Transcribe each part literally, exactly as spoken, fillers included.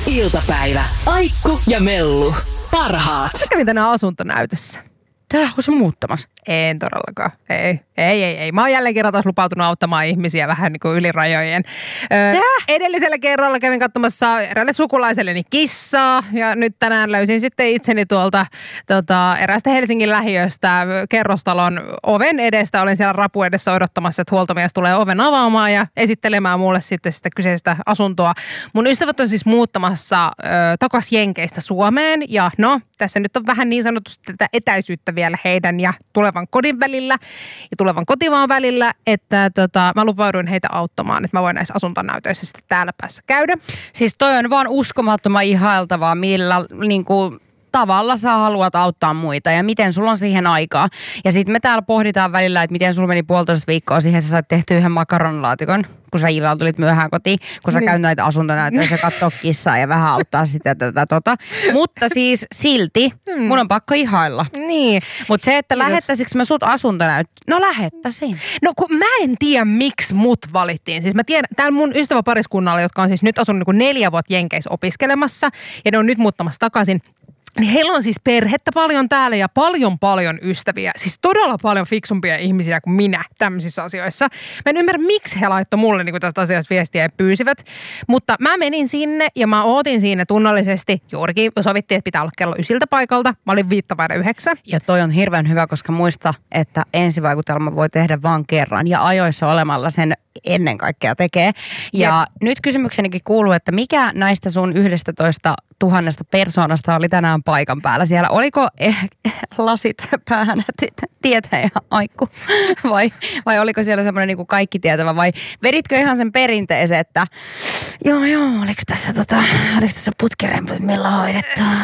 iltapäivä. Aikku ja Mellu. Parhaat. Mä kävin tänään asuntonäytössä. Tää on se muuttamassa. En todellakaan. Ei, ei, ei, ei. Mä oon jälleen kerran taas lupautunut auttamaan ihmisiä vähän niin kuin yli rajojen. Öö, edellisellä kerralla kävin katsomassa eräälle sukulaiselleni kissaa ja nyt tänään löysin sitten itseni tuolta tota, eräästä Helsingin lähiöstä kerrostalon oven edestä. Olen siellä rapu edessä odottamassa, että huoltomies tulee oven avaamaan ja esittelemään mulle sitten sitä kyseistä asuntoa. Mun ystävät on siis muuttamassa ö, takas Jenkeistä Suomeen ja no, tässä nyt on vähän niin sanotusti tätä etäisyyttä vielä heidän ja tulevan kodin välillä ja tulevan kotivaan välillä, että tota, mä lupauduin heitä auttamaan, että mä voin näissä asuntonäytöissä sitten täällä päässä käydä. Siis toi on vaan uskomattoman ihailtavaa, millä niinku tavalla sä haluat auttaa muita ja miten sulla on siihen aikaa. Ja sitten me täällä pohditaan välillä, että miten sulla meni puolitoista viikkoa siihen, että sä sait tehtyä yhden makaronilaatikon, kun sä illalla tulit myöhään kotiin, kun sä niin. käyt näitä asuntonäytöissä ja katsoo kissaa ja vähän auttaa sitä tätä tota. Mutta siis silti hmm. mun on pakko ihailla. Niin. Mutta se, että lähettäisikö mä sut asuntonäyttöön? No lähettäisin. No kun mä en tiedä, miksi mut valittiin. Siis mä tiedän, täällä mun ystäväpariskunnalla, jotka on siis nyt asunut niin kuin neljä vuotta Jenkeissä opiskelemassa ja ne on nyt muuttamassa takaisin. Niin heillä on siis perhettä paljon täällä ja paljon paljon ystäviä. Siis todella paljon fiksumpia ihmisiä kuin minä tämmöisissä asioissa. Mä en ymmärrä, miksi he laittoi mulle niin tästä asiasta viestiä ja pyysivät. Mutta mä menin sinne ja mä ootin siinä tunnollisesti. Juurikin sovittiin, että pitää olla kello ysiltä paikalta. Mä olin viittä vaille yhdeksän. Ja toi on hirveän hyvä, koska muista, että ensivaikutelma voi tehdä vaan kerran. Ja ajoissa olemalla sen ennen kaikkea tekee. Ja Jep. nyt kysymyksenikin kuuluu, että mikä näistä sun yhdestätoista tuhannesta persoonasta oli tänään paikan päällä siellä? Oliko eh, lasit päähän tietäjä Aikku? Vai, vai oliko siellä semmoinen niin kuin kaikki tietävä? Vai veditkö ihan sen perinteisen, että joo joo, oliko tässä, tota, oliko tässä putkiremput, millä hoidetaan?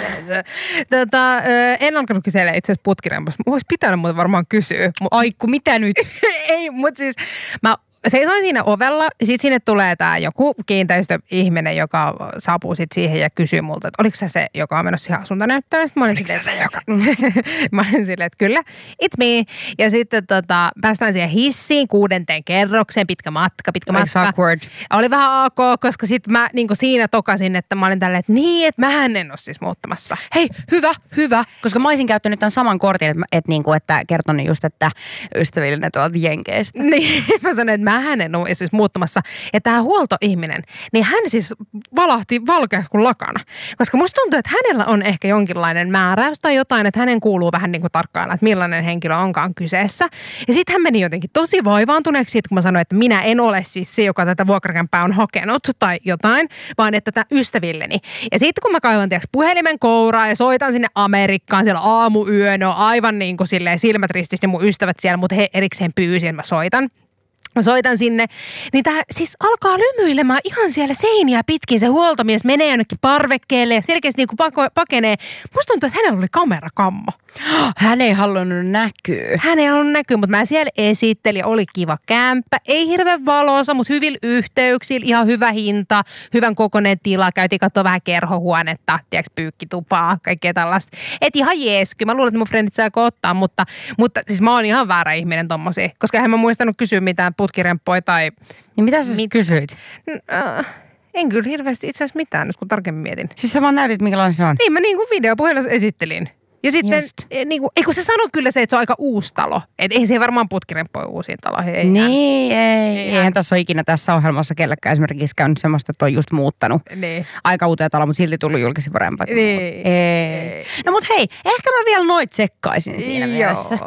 Tota, en alkanut kysellä itse asiassa putkirempusta. Olisi pitänyt muuten varmaan kysyä. Aikku, mitä nyt? Ei, mutta siis mä seisoin siinä ovella, sitten sinne tulee tämä joku kiinteistöihminen, joka saapuu sitten siihen ja kysyy multa, että oliko se se, joka on menossa siihen asuntonäyttöön. Mä olin silleen, se, joka? Mä olin silleen, että kyllä, it's me. Ja sitten tota, päästään siihen hissiin, kuudenteen kerrokseen, pitkä matka, pitkä matka. Awkward. Oli vähän A K, koska sitten mä niin siinä tokasin, että mä olin tälleen, että niin, että mähän en ole siis muuttamassa. Hei, hyvä, hyvä, koska mä olisin käyttänyt tämän saman kortin, että, että, että, että kertonut just, että ystävillinen tuolta Jenkeistä. Niin, mä sanoin, että mä hänen on siis muuttamassa. Ja tämä huoltoihminen, niin hän siis valahti valkeaksi kuin lakana. Koska musta tuntuu, että hänellä on ehkä jonkinlainen määräys tai jotain, että hänen kuuluu vähän niin kuin tarkkailla, että millainen henkilö onkaan kyseessä. Ja sitten hän meni jotenkin tosi vaivaantuneeksi siitä, kun mä sanoin, että minä en ole siis se, joka tätä vuokrakämpää on hakenut tai jotain, vaan että tätä ystävilleni. Ja sitten kun mä kaivan tiiäks puhelimen kouraa ja soitan sinne Amerikkaan, siellä aamuyö, ne on aivan niin kuin silleen silmät ristissä, mun ystävät siellä, mutta he erikseen pyysin, että mä soitan. Mä soitan sinne, niin tää siis alkaa lymyilemään ihan siellä seiniä pitkin. Se huoltomies menee jonnekin parvekkeelle ja selkeästi niin kuin pako, pakenee. Musta tuntuu, että hänellä oli kamerakammo. Hän ei halunnut näkyä. Hän ei halunnut näkyä, mutta mä siellä esittelin. Oli kiva kämppä. Ei hirveän valoisa, mutta hyvillä yhteyksillä. Ihan hyvä hinta, hyvän kokoinen tila. Käytiin katsoa vähän kerhohuonetta, tiedätkö, pyykkitupaa, kaikkea tällaista. Et ihan jees, kyllä mä luulen, että mun frendit saa ottaa, mutta, mutta siis mä oon ihan väärä ihminen tommosia. Koska en mä muistanut kysyä mitään putkiremppoja tai... Niin mitä sä mit... kysyit? Äh, en kyllä hirveästi itse asiassa mitään, nyt kun tarkemmin mietin. Siis sä vaan näytit, minkälainen se on? Niin, mä niin kuin videopuhelussa esittelin. Ja sitten, niin kuin, eikö se sano kyllä se, että se on aika uusi talo. Että ei se varmaan putkiremppoja uusiin taloihin. Ei niin, hän. ei. ei eihän tässä ole ikinä tässä ohjelmassa kellekään esimerkiksi käynyt semmoista, että on just muuttanut. Niin. Aika uuteen talo, mutta silti tullut julkisivurempat. Niin. Ei. ei. No mut hei, ehkä mä vielä noit tsekkaisin siinä Joo. mielessä.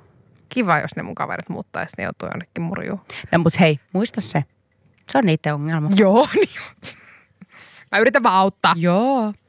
Kiva, jos ne mun kaverit muuttais, ne joutuu jonnekin murjuun. No mut hei, muista se. Se on niiden ongelma. Joo, niin. Mä yritän vaan auttaa. Joo.